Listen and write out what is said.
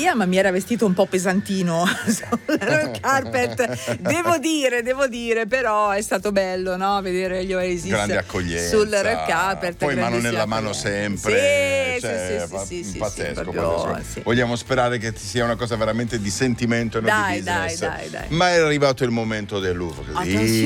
Liam mi era vestito un po' pesantino sul red carpet, devo dire, però è stato bello, no? Vedere gli Oasis grande accoglienza sul red carpet, poi mano nella mano sempre, sì, pazzesco, proprio, pazzesco. sì. Vogliamo sperare che sia una cosa veramente di sentimento e non di business. Dai. Ma è arrivato il momento del Louvre.